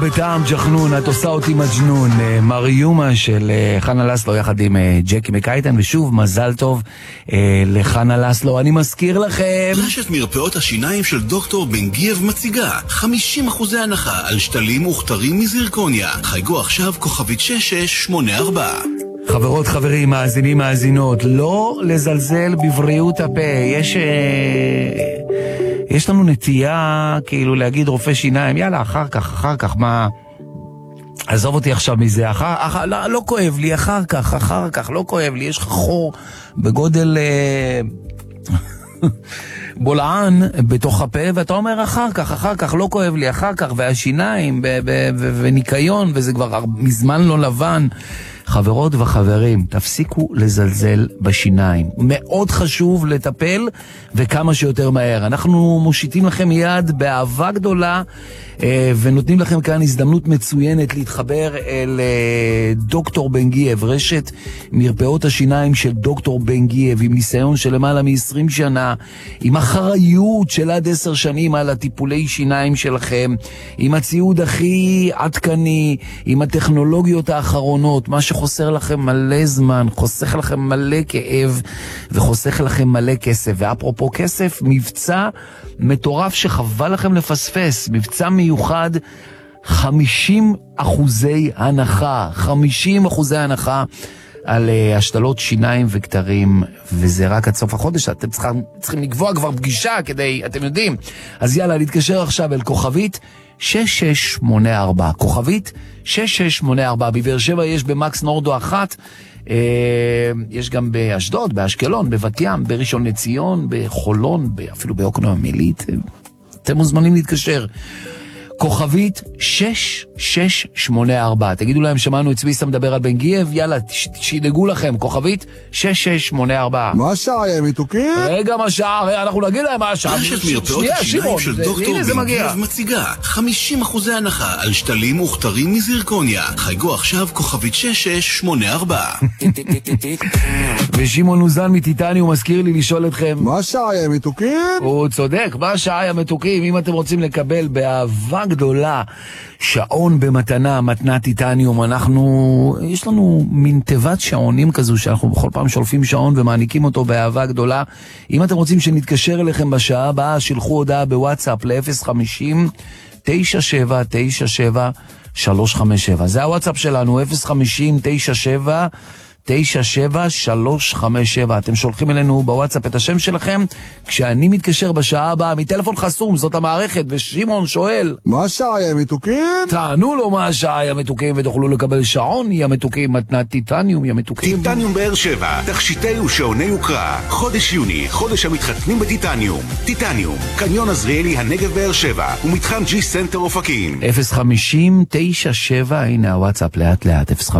בטעם ג'חנון, את עושה אותי מג'נון, מריומה של חנה לסלו יחד עם ג'קי מקייטן, ושוב מזל טוב לחנה לסלו. אני מזכיר לכם, רשת מרפאות השיניים של דוקטור בן גייב מציגה 50% הנחה על שתלים וכתרים מזירקוניה. חייגו עכשיו כוכבית 6684. חברות, חברים, מאזינים, מאזינות, לא לזלזל בבריאות הפה. יש לנו נטייה כאילו להגיד רופא שיניים, יאללה, אחר כך, מה? עזוב אותי עכשיו מזה, לא כואב לי, אחר כך, לא כואב לי, יש לך חור בגודל בולען בתוך הפה, ואתה אומר אחר כך, לא כואב לי, אחר כך, והשיניים וניקיון, וזה כבר מזמן לא לבן. חברות וחברים, תפסיקו לזלזל בשיניים. מאוד חשוב לטפל וכמה שיותר מהר. אנחנו מושיטים לכם יד באהבה גדולה ונותנים לכם כאן הזדמנות מצוינת להתחבר אל דוקטור בן גייב, רשת מרפאות השיניים של דוקטור בן גייב, עם ניסיון של למעלה מ-20 שנה, עם אחריות של עד 10 שנים על הטיפולי שיניים שלכם, עם הציוד הכי עדכני, עם הטכנולוגיות האחרונות, מה שחוסר לכם מלא זמן, חוסך לכם מלא כאב וחוסך לכם מלא כסף. ואפרופו כסף, מבצע מטורף שחבל לכם לפספס, מבצע מיוחד, 50% הנחה, 50% הנחה על השתלות שיניים וכתרים, וזה רק עד סוף החודש. אתם צריכים לקבוע כבר פגישה כדי, אתם יודעים. אז יאללה, להתקשר עכשיו אל כוכבית 6684, כוכבית 6684. בבאר שבע יש במקס נורדו 1, יש גם באשדוד, באשקלון, בבת ים, בראשון לציון, בחולון, אפילו ביוקנעם עילית. אתם מוזמנים להתקשר. כוכבית 6684. תגידו להם, שמענו את צביסה מדבר על בן גייב, יאללה, שידאגו לכם. כוכבית 6684. מה השעה, יא מתוקים? רגע, מה השעה? אנחנו נגיד להם מה השעה. רשת מרפאות השיניים של דוקטור בן גייב מציגה 50% הנחה על שתלים וכתרים מזירקוניה. חייגו עכשיו כוכבית 6684. ושמעון אוזן מטיטניום מזכיר לי לשאול אתכם, מה השעה, יא מתוקים? הוא צודק, מה השעה, יא מתוקים? אם אתם רוצים לקבל באהבה גדולה שעון במתנה, מתנת טיטניום, יש לנו מין תיבת שעונים כזו שאנחנו בכל פעם שולפים שעון ומעניקים אותו באהבה גדולה. אם אתם רוצים שנתקשר אליכם בשעה הבאה, שלחו הודעה בוואטסאפ ל-050-9797-357. זה הוואטסאפ שלנו, 050-97-97-357. אתם שולחים אלינו בוואטסאפ את השם שלכם. כשאני מתקשר בשעה הבאה מטלפון חסום, זאת המערכת, ושמעון שואל, מה השעה, יא מתוקים? תענו לו מה השעה, יא מתוקים, ותוכלו לקבל שעון, יא מתוקים, מתנת טיטניום, יא מתוקים. טיטניום באר שבע, תכשיטי ושעוני יוקרה. חודש יוני, חודש המתחתנים בטיטניום. טיטניום, קניון עזריאלי הנגב באר שבע, ומתחם ג'י סנטר אופקים. 050-97, הנה הוואטסאפ לאט לאט, 050-97-97-357.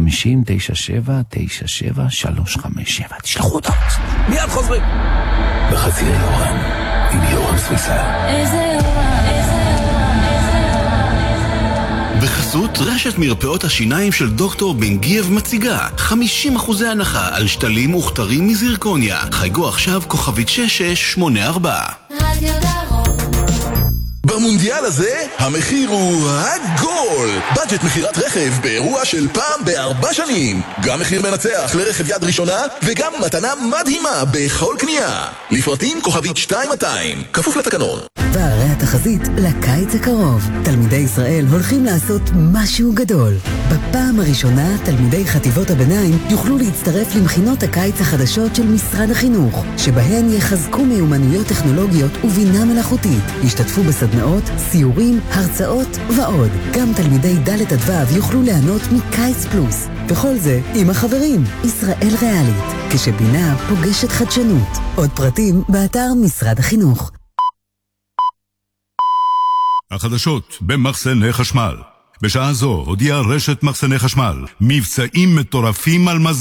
תשלחו אותה, מיד חוזרים. בחצי יורם, עם יורם סוויסה. איזה יורם, איזה יורם, איזה יורם. בחסות רשת מרפאות השיניים של דוקטור בן גייב מציגה 50% הנחה על שתלים וכתרים מזירקוניה. חייגו עכשיו כוכבית 6684. רדיו דרום. במונדיאל הזה המחיר הוא הגול. בדג'ט מחירת רכב באירוע של פעם ב4 שנים. גם מחיר מנצח לרכב יד ראשונה וגם מתנה מדהימה בכל קנייה. לפרטים כוכבית 2200, כפוף לתקנון. והרי התחזית לקיץ הקרוב. תלמידי ישראל הולכים לעשות משהו גדול. בפעם הראשונה תלמידי חטיבות הביניים יוכלו להצטרף למכינות הקיץ החדשות של משרד החינוך, שבהן יחזקו מיומנויות טכנולוגיות ובינה מלאכותית. ישתתפו בסדנאות, סיורים, הרצאות ועוד. גם תלמידי ד' עד ו' יוכלו ליהנות מקיץ פלוס. וכל זה עם החברים. ישראל ריאלית, כשבינה פוגשת חדשנות. עוד פרטים באתר משרד החינוך. החדשות במחסני חשמל. בשעה זו הודיעה רשת מחסני חשמל מבצעים מטורפים על